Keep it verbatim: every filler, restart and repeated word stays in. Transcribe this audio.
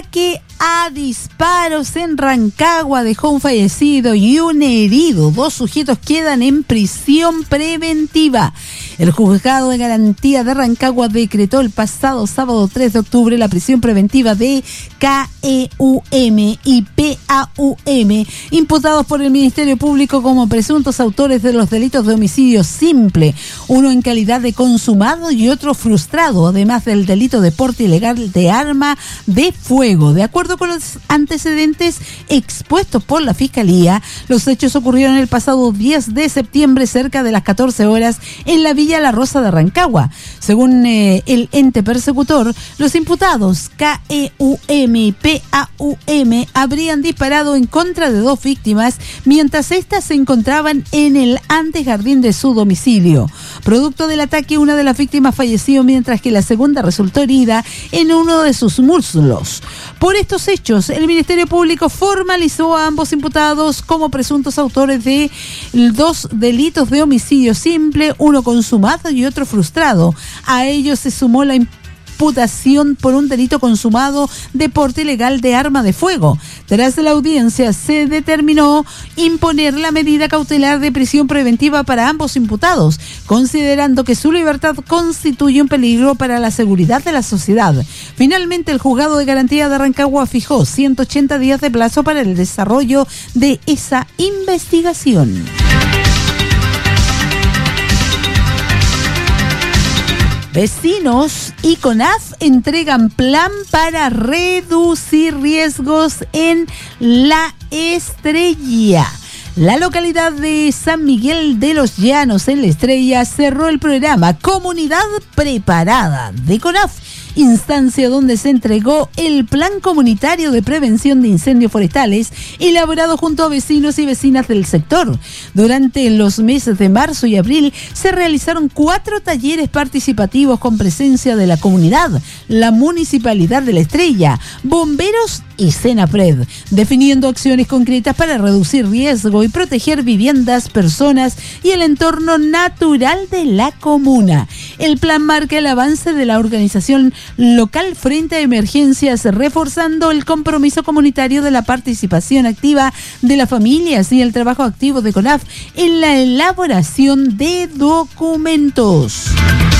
Ataque a disparos en Rancagua dejó un fallecido y un herido. Dos sujetos quedan en prisión preventiva. El juzgado de garantía de Rancagua decretó el pasado sábado tres de octubre la prisión preventiva de K E U M y P A U M, imputados por el Ministerio Público como presuntos autores de los delitos de homicidio simple, uno en calidad de consumado y otro frustrado, además del delito de porte ilegal de arma de fuego. De acuerdo con los antecedentes expuestos por la Fiscalía, los hechos ocurrieron el pasado diez de septiembre cerca de las catorce horas en la Villa La Rosa de Rancagua. Según eh, el ente persecutor, los imputados K E U M y P A U M habrían disparado en contra de dos víctimas mientras éstas se encontraban en el antejardín de su domicilio. Producto del ataque, una de las víctimas falleció mientras que la segunda resultó herida en uno de sus muslos. Por estos hechos, el Ministerio Público formalizó a ambos imputados como presuntos autores de dos delitos de homicidio simple, uno consumado y otro frustrado. A ellos se sumó la imputación por un delito consumado de porte ilegal de arma de fuego. Tras la audiencia se determinó imponer la medida cautelar de prisión preventiva para ambos imputados, considerando que su libertad constituye un peligro para la seguridad de la sociedad. Finalmente, el juzgado de garantía de Rancagua fijó ciento ochenta días de plazo para el desarrollo de esa investigación. Vecinos y CONAF entregan plan para reducir riesgos en La Estrella. La localidad de San Miguel de los Llanos, en La Estrella, cerró el programa Comunidad Preparada de CONAF, instancia donde se entregó el Plan Comunitario de Prevención de Incendios Forestales, elaborado junto a vecinos y vecinas del sector. Durante los meses de marzo y abril se realizaron cuatro talleres participativos con presencia de la comunidad, la Municipalidad de La Estrella, bomberos y Senapred, definiendo acciones concretas para reducir riesgo y proteger viviendas, personas y el entorno natural de la comuna. El plan marca el avance de la organización local frente a emergencias, reforzando el compromiso comunitario de la participación activa de las familias y el trabajo activo de CONAF en la elaboración de documentos.